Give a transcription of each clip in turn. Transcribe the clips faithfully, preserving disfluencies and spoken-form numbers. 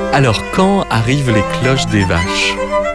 Alors, quand arrivent les cloches des vaches,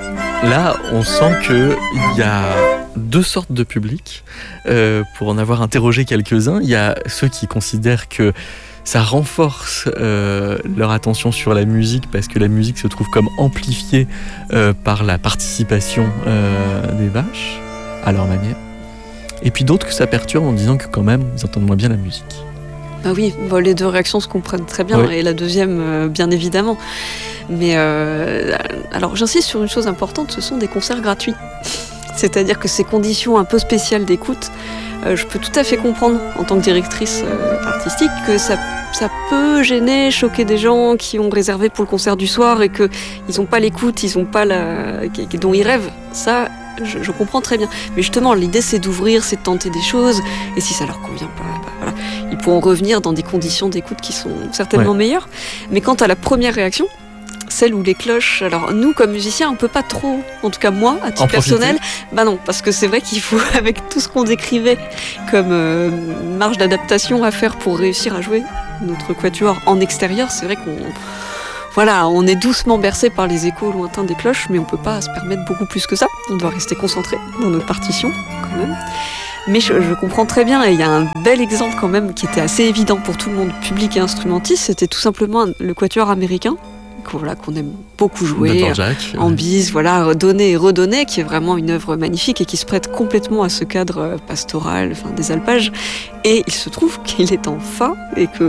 là, on sent qu'il y a deux sortes de publics. Euh, pour en avoir interrogé quelques-uns, il y a ceux qui considèrent que ça renforce euh, leur attention sur la musique parce que la musique se trouve comme amplifiée euh, par la participation euh, des vaches, à leur manière. Et puis d'autres que ça perturbe en disant que quand même, ils entendent moins bien la musique. Ah oui, bon, les deux réactions se comprennent très bien, oui. Et la deuxième, euh, bien évidemment. Mais euh, alors j'insiste sur une chose importante, ce sont des concerts gratuits. C'est-à-dire que ces conditions un peu spéciales d'écoute, euh, je peux tout à fait comprendre en tant que directrice euh, artistique que ça, ça peut gêner, choquer des gens qui ont réservé pour le concert du soir et qu'ils n'ont pas l'écoute, ils ont pas la, dont ils rêvent. Ça, je, je comprends très bien. Mais justement, l'idée c'est d'ouvrir, c'est de tenter des choses, et si ça leur convient pas, bah, voilà, ils pourront revenir dans des conditions d'écoute qui sont certainement ouais. meilleures. Mais quant à la première réaction, celle où les cloches, alors nous comme musiciens on peut pas trop, en tout cas moi à titre personnel, bah non, parce que c'est vrai qu'il faut, avec tout ce qu'on décrivait comme euh, marge d'adaptation à faire pour réussir à jouer notre quatuor en extérieur, c'est vrai qu'on voilà, on est doucement bercé par les échos lointains des cloches, mais on peut pas se permettre beaucoup plus que ça, on doit rester concentré dans notre partition quand même. Mais je, je comprends très bien, et il y a un bel exemple quand même qui était assez évident pour tout le monde, public et instrumentiste, c'était tout simplement le quatuor américain, Voilà, qu'on aime beaucoup jouer en bise, voilà, redonner et redonner, qui est vraiment une œuvre magnifique et qui se prête complètement à ce cadre pastoral, enfin, des alpages. Et il se trouve qu'il est en fa et que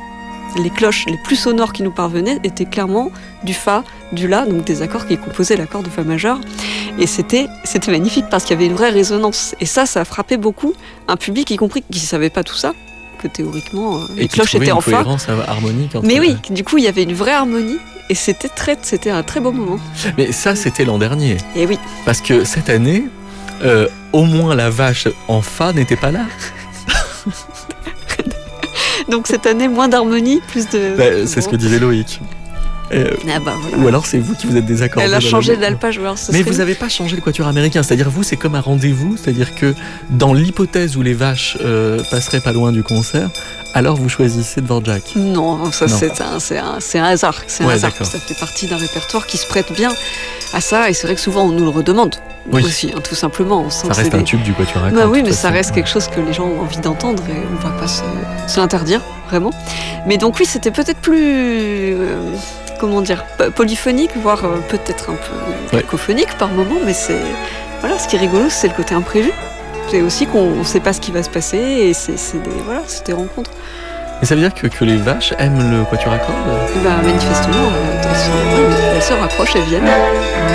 les cloches les plus sonores qui nous parvenaient étaient clairement du fa, du la, donc des accords qui composaient l'accord de fa majeur. Et c'était, c'était magnifique parce qu'il y avait une vraie résonance. Et ça, ça a frappé beaucoup un public, y compris qui ne savait pas tout ça, que théoriquement, et les cloches étaient en fa. Harmonique Mais oui, du coup, il y avait une vraie harmonie. Et c'était, très, c'était un très beau moment. Mais ça, c'était l'an dernier. Et oui. Parce que cette année, euh, au moins la vache en fa n'était pas là. Donc cette année, moins d'harmonie, plus de... Bah, c'est bon. Ce que disait Loïc. Euh, ah bah voilà. Ou alors c'est vous qui vous êtes désaccordé. Elle a changé d'alpage. Alors Mais vous n'avez pas changé le quatuor américain. C'est-à-dire vous, c'est comme un rendez-vous. C'est-à-dire que dans l'hypothèse où les vaches euh, passeraient pas loin du concert, alors vous choisissez Dvorak. Non, ça non. C'est, un, c'est, un, c'est un hasard. C'est un ouais, hasard. Ça fait partie d'un répertoire qui se prête bien à ça. Et c'est vrai que souvent on nous le redemande. Oui. Aussi, hein, tout simplement. On sent ça reste un des... tube du quatuor à cordes. Bah oui, mais ça reste ouais. quelque chose que les gens ont envie d'entendre et on va pas se, se l'interdire, vraiment. Mais donc oui, c'était peut-être plus... Euh, comment dire, polyphonique, voire euh, peut-être un peu cacophonique ouais. par moment, mais c'est... Voilà, ce qui est rigolo, c'est le côté imprévu. C'est aussi qu'on ne sait pas ce qui va se passer et c'est, c'est, des, voilà, c'est des rencontres. Et ça veut dire que, que les vaches aiment le quatuor à cordes ? Bah, manifestement, euh, elles se rapprochent et viennent.